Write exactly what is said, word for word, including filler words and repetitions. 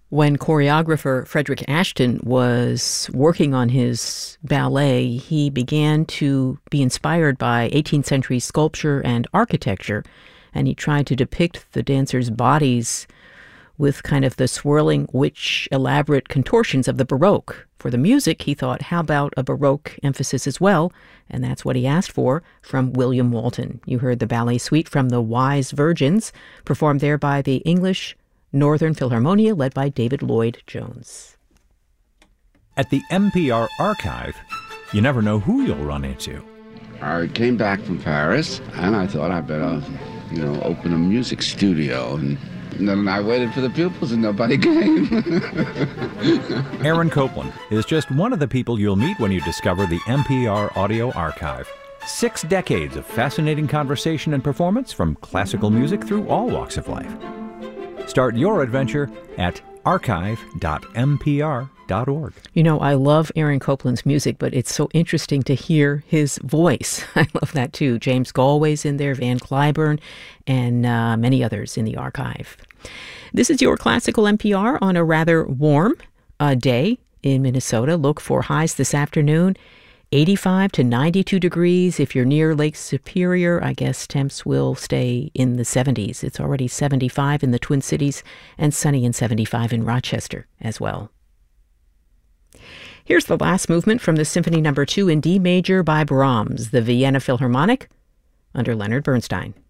When choreographer Frederick Ashton was working on his ballet, he began to be inspired by eighteenth century sculpture and architecture, and he tried to depict the dancers' bodies with kind of the swirling, witch, elaborate contortions of the Baroque. For the music, he thought, how about a Baroque emphasis as well? And that's what he asked for from William Walton. You heard the ballet suite from the Wise Virgins, performed there by the English Northern Philharmonia, led by David Lloyd-Jones. At the N P R Archive, you never know who you'll run into. I came back from Paris, and I thought I better, you know, open a music studio. And then I waited for the pupils, and nobody came. Aaron Copland is just one of the people you'll meet when you discover the N P R Audio Archive. Six decades of fascinating conversation and performance from classical music through all walks of life. Start your adventure at archive dot n p r dot org. You know, I love Aaron Copland's music, but it's so interesting to hear his voice. I love that too. James Galway's in there, Van Cliburn, and uh, many others in the archive. This is your Classical N P R on a rather warm uh, day in Minnesota. Look for highs this afternoon. eighty-five to ninety-two degrees. If you're near Lake Superior, I guess temps will stay in the seventies. It's already seventy-five in the Twin Cities and sunny and seventy-five in Rochester as well. Here's the last movement from the Symphony Number two in D major by Brahms, the Vienna Philharmonic, under Leonard Bernstein.